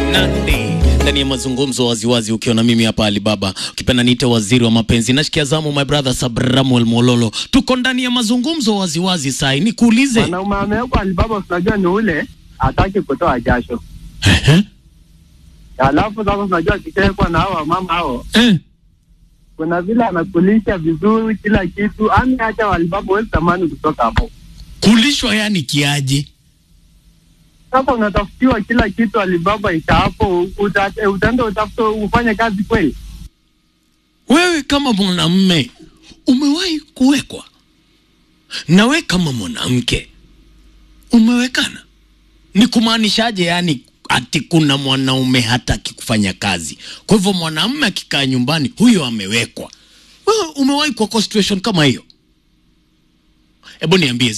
Nandi ndani ya mazungumzo waziwazi ukiwa na mimi hapa Alibaba, ukipenda niite waziri wa mapenzi. Nashikia zamu my brother Sabramuel Mololo. Tuko ndani ya mazungumzo waziwazi sasa. Nikuulize. Mwanaume amewekwa Alibaba, unajua ni ule hataki kutoa jasho. Alafu sasa unajua kikekwa na hao mama hao. Kuna vile anakulisha vizuri kila kitu. Acha Alibaba wewe tamani kutoka hapo. Kulishwa yani kiaje? Sasa unatafutiwa kila kitu Alibaba ika hapo, utaenda utafute ufanye kazi kweli? Wewe kama mwanamume umewahi kuwekwa? Na wewe kama mwanamke umewekana? Ni kumaanishaje yani ati kuna mwanaume hataki kufanya kazi, kwa hivyo mwanamume akikaa nyumbani huyo amewekwa? Wewe umewahi kwa situation kama hiyo? Ebo niambie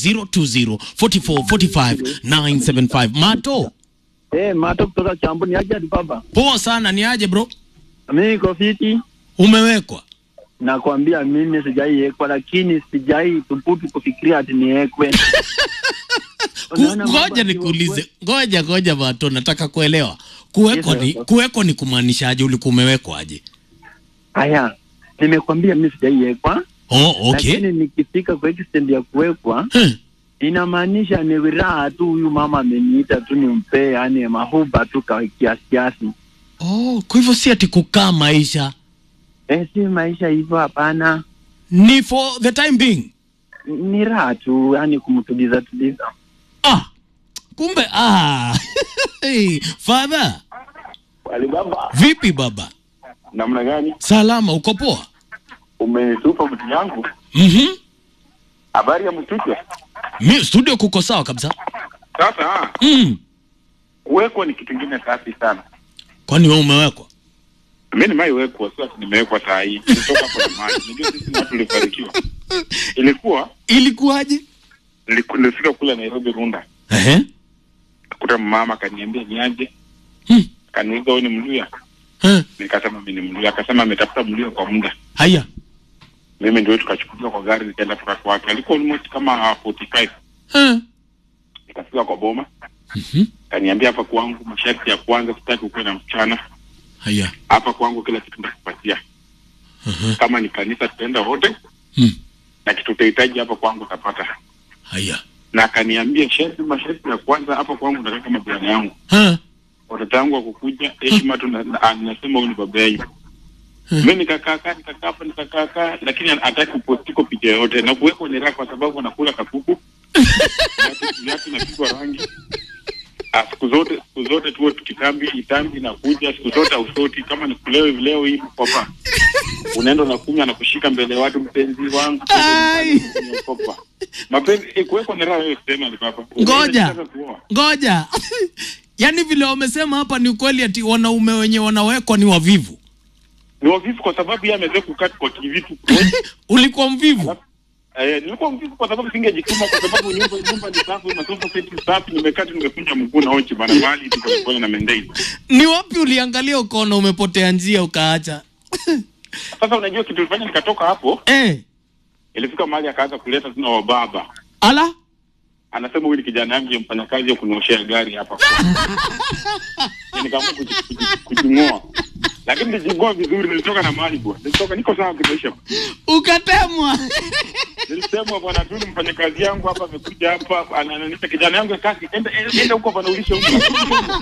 020445975 Mato. Mato kutoka Chambu. Ni aje Alibaba? Poa sana, ni aje bro? Mimi niko fiti. Umewekwa? Nakwambia mimi sijaiwekwa, lakini sijai thubutu kufikiria ati niwekwe. Ngoja nikuulize. Ngoja Mato, nataka kuelewa. Kuwekwa ni kumaanishaje? Ulikuwa umewekwa aje? Haya, nimekwambia mimi sijaiwekwa. Oh, okay. Lakini nikifika kwa extent ya kuwekwa, inamaanisha ni wiraha tu, huyu mama ameniita tu nimpe, yani mahuba tu kwa kiasi. Oh, kwa hivyo si ati kukaa maisha. Si maisha hivyo, hapana. Ni for the time being. Ni raha tu, yani kumtuliza. Kumbe hey, father. Alibaba. Vipi baba? Namna gani? Salama, uko poa? Umetupa mtu yangu. Habari ya mtutu? Mimi studio kuko sawa kabisa. Sasa kuwekwa ni kitu kingine safi sana. Kwani wewe umewekwa? Mimi nimewekwa, sasa nimewekwa saa hii. Kutoka kwa maji. Ndio sisi watu tulifarikiwa. Ilikuwaje? Nilifika kule Nairobi Runda. Kuta mama kaniambia niaje. Kaniuliza wewe ni Mluya? Nikasema mimi ni Mluya. Akasema ametafuta Mluya kwa muda. Haya. Mimi ndio tukachukuliwa kwa gari nikaenda mpaka kwake. Alikuwa almost kama 45. Nikafika kwa boma. Kaniambia hapa kwangu masharti ya kwanza sitaki ukue na msichana. Haya. Hapa kwangu kila kitu nitakupatia. Kama ni kanisa tutaenda wote. Na kitu utahitaji hapa kwangu utapata. Haya. Na akaniambia masharti ya kwanza hapa kwangu nataka kama bwana yangu. Watoto wangu wakukuja heshima tu nasema huyu ni baba yangu. Mimi nikakaa lakini hataki kupostiko picha yote na kuweko ni raha kwa sababu anakula kakuku. Yatu napigwa rangi. Siku zote tuwe itambi na kuja siku zote usoti kama ni leo hii papa. Unaenda na kunywa na kushika mbele watu mpenzi wangu. Papa. Mapenzi kuweko ni raha wewe sema ni papa. Ngoja. Yaani vile wamesema hapa ni kweli ati wanaume wenye wanawekwa ni wavivu. Ni wavivu kwa sababu yeye ameweza kukata kwa kivitu. Ulikuwa mvivu? Nilikuwa mvivu kwa sababu singejituma kwa sababu nyumba ni safi, masofa seti safi, nimekata nimekunja mguu na ochi bana mali tukafanya na mendei. Ni wapi uliangalia ukaona umepotea njia ukaacha? Sasa unajua kitu tulifanya nikatoka hapo. Ilifika mahali akaanza kuleta tuna wababa. Ala? Anasema huyu ni kijana yangu mfanya kazi ya kunioshea gari hapa kwa. Nikaamua kujingoa. Lakini nilijingoa vizuri, nilitoka na mali bwana. Niko sawa kimaisha. Ukatemwa. Nilisema bwana tu mfanya kazi yangu hapa amekuja hapa ananiita kijana yangu kazi. Enda huko bwana ulishe huko.